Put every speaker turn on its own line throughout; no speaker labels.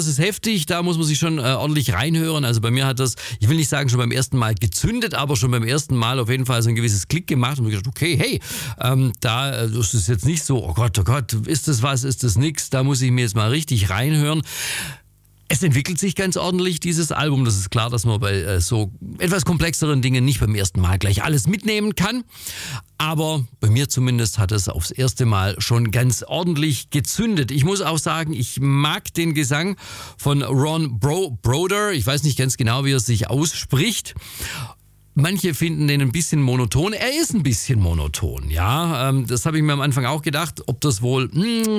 ist heftig, da muss man sich schon ordentlich reinhören. Also bei mir hat das, ich will nicht sagen schon beim ersten Mal gezündet, aber schon beim ersten Mal auf jeden Fall so ein gewisses Klick gemacht und mir gedacht, okay, hey, das ist jetzt nicht so, oh Gott, ist das was, ist das nix, da muss ich mir jetzt mal richtig reinhören. Es entwickelt sich ganz ordentlich, dieses Album. Das ist klar, dass man bei so etwas komplexeren Dingen nicht beim ersten Mal gleich alles mitnehmen kann. Aber bei mir zumindest hat es aufs erste Mal schon ganz ordentlich gezündet. Ich muss auch sagen, ich mag den Gesang von Ron Broder. Ich weiß nicht ganz genau, wie er sich ausspricht. Manche finden den ein bisschen monoton. Er ist ein bisschen monoton, ja. Das habe ich mir am Anfang auch gedacht, ob das wohl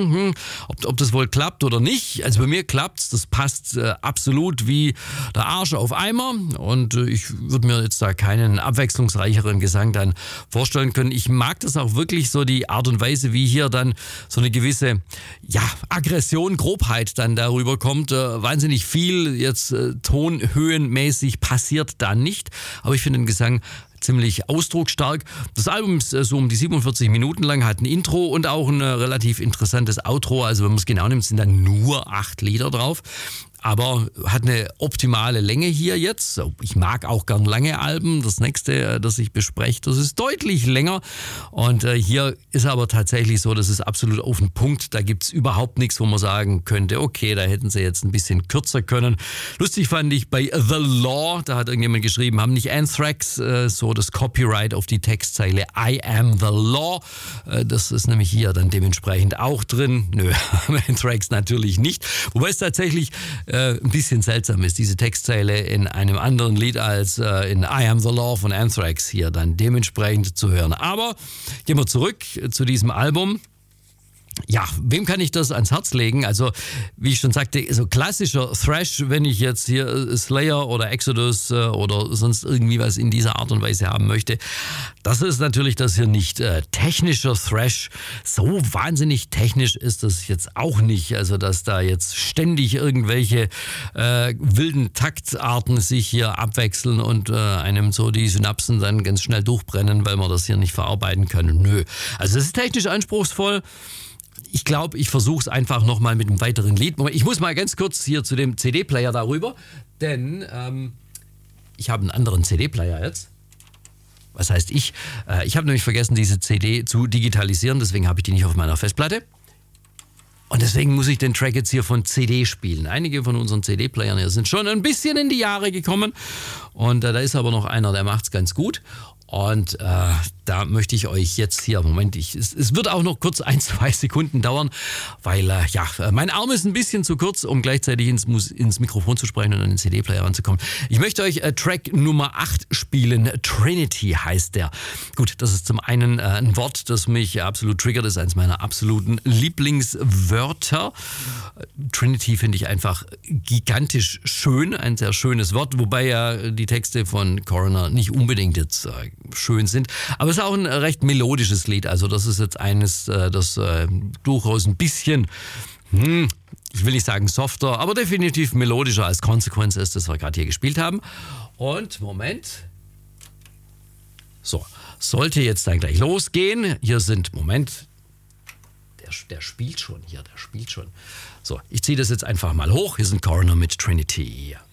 klappt oder nicht. Also bei mir klappt's. Das passt absolut wie der Arsch auf Eimer. Und ich würde mir jetzt da keinen abwechslungsreicheren Gesang dann vorstellen können. Ich mag das auch wirklich so, die Art und Weise, wie hier dann so eine gewisse, Aggression, Grobheit dann darüber kommt. Wahnsinnig viel jetzt tonhöhenmäßig passiert da nicht. Aber ich finde den Gesang ziemlich ausdrucksstark. Das Album ist so um die 47 Minuten lang, hat ein Intro und auch ein relativ interessantes Outro. Also wenn man es genau nimmt, sind dann nur 8 Lieder drauf. Aber hat eine optimale Länge hier jetzt. Ich mag auch gern lange Alben. Das nächste, das ich bespreche, das ist deutlich länger. Und hier ist aber tatsächlich so, das ist absolut auf den Punkt. Da gibt's überhaupt nichts, wo man sagen könnte, okay, da hätten sie jetzt ein bisschen kürzer können. Lustig fand ich bei The Law, da hat irgendjemand geschrieben, haben nicht Anthrax so das Copyright auf die Textzeile I am the Law. Das ist nämlich hier dann dementsprechend auch drin. Nö, Anthrax natürlich nicht. Wobei es tatsächlich ein bisschen seltsam ist, diese Textzeile in einem anderen Lied als in I Am the Law von Anthrax hier dann dementsprechend zu hören. Aber gehen wir zurück zu diesem Album. Ja, wem kann ich das ans Herz legen? Also, wie ich schon sagte, so klassischer Thrash, wenn ich jetzt hier Slayer oder Exodus oder sonst irgendwie was in dieser Art und Weise haben möchte, das ist natürlich das hier nicht. Technischer Thrash, so wahnsinnig technisch ist das jetzt auch nicht. Also, dass da jetzt ständig irgendwelche wilden Taktarten sich hier abwechseln und einem so die Synapsen dann ganz schnell durchbrennen, weil man das hier nicht verarbeiten kann. Nö. Also, es ist technisch anspruchsvoll. Ich glaube, ich versuche es einfach nochmal mit einem weiteren Lied. Ich muss mal ganz kurz hier zu dem CD-Player darüber, denn ich habe einen anderen CD-Player jetzt. Was heißt ich? Ich habe nämlich vergessen, diese CD zu digitalisieren, deswegen habe ich die nicht auf meiner Festplatte. Und deswegen muss ich den Track jetzt hier von CD spielen. Einige von unseren CD-Playern hier sind schon ein bisschen in die Jahre gekommen. Und da ist aber noch einer, der macht's ganz gut. Und da möchte ich euch jetzt hier, Moment, es wird auch noch kurz 1-2 Sekunden dauern, weil mein Arm ist ein bisschen zu kurz, um gleichzeitig ins Mikrofon zu sprechen und an den CD-Player ranzukommen. Ich möchte euch Track Nummer 8 spielen, Trinity heißt der. Gut, das ist zum einen ein Wort, das mich absolut triggert, das ist eines meiner absoluten Lieblingswörter. Trinity finde ich einfach gigantisch schön, ein sehr schönes Wort, wobei ja die Texte von Coroner nicht unbedingt jetzt schön sind. Aber es ist auch ein recht melodisches Lied. Also das ist jetzt eines, das durchaus ein bisschen, ich will nicht sagen softer, aber definitiv melodischer als Consequence ist, das wir gerade hier gespielt haben. Und Moment. So, sollte jetzt dann gleich losgehen. Hier sind, Moment, der spielt schon hier, der spielt schon. So, ich ziehe das jetzt einfach mal hoch. Hier sind Coroner mit Trinity.